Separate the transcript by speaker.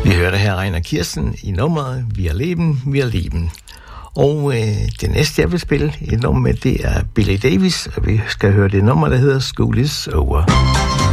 Speaker 1: Vi hørte her Reiner Kirsten i nummeret Vi er leben, vi er leben. Og det næste, jeg vil spille et nummer med, det er Billy Davis, og vi skal høre det nummer, der hedder School is Over.